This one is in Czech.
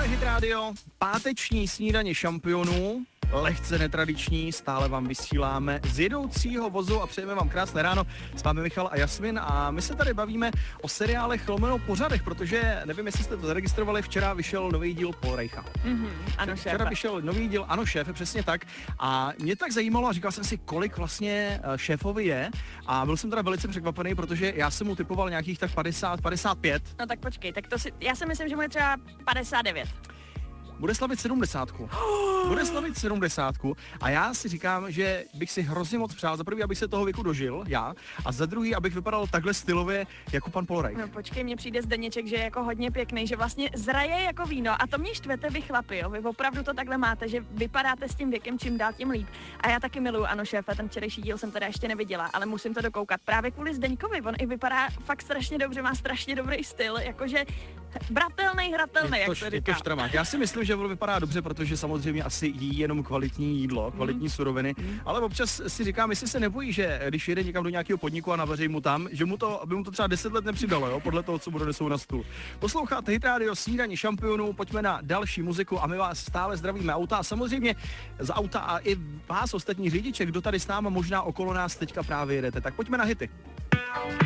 Tohle je Hit Radio, páteční snídaně šampionů, lehce netradiční, stále vám vysíláme z jedoucího vozu a přejeme vám krásné ráno. S vámi Michal a Jasmin a my se tady bavíme o seriálech lomeno pořadech, protože nevím, jestli jste to zaregistrovali, včera vyšel nový díl Polreicha. Ano, Včera vyšel nový díl, ano šéfe, přesně tak. A mě tak zajímalo a říkal jsem si, kolik vlastně šéfovi je a byl jsem teda velice překvapený, protože já jsem mu typoval nějakých tak 50, 55. No tak počkej, tak já si myslím, že mu je třeba 59. Bude slavit 70. Bude slavit 70. A já si říkám, že bych si hrozně moc přál, za prvý, abych se toho věku dožil, já, a za druhý, abych vypadal takhle stylově jako pan Polreich. No počkej, mně přijde Zdeněček, že je jako hodně pěkný, že vlastně zraje jako víno a to mě štvete vy chlapi, jo, vy opravdu to takhle máte, že vypadáte s tím věkem čím dál tím líp. A já taky miluju, ano šéfe, ten včerejší díl jsem teda ještě neviděla, ale musím to dokoukat. Právě kvůli Zdeňkovi, on i vypadá fakt strašně dobře, má strašně dobrý styl, jakože bratelnej, hratelnej, jak se říká. Já si myslím, že on vypadá dobře, protože samozřejmě asi jí jenom kvalitní jídlo, kvalitní suroviny, ale občas si říkám, jestli se nebojí, že když jede někam do nějakého podniku a navaří mu tam, že aby mu to třeba 10 let nepřidalo, jo, podle toho, co mu donesou na stůl. Posloucháte Hit Radio, snídaní šampionů, pojďme na další muziku a my vás stále zdravíme auta a samozřejmě z auta a i vás ostatní řidiče, kdo tady s náma možná okolo nás teďka právě jedete, tak pojďme na hity.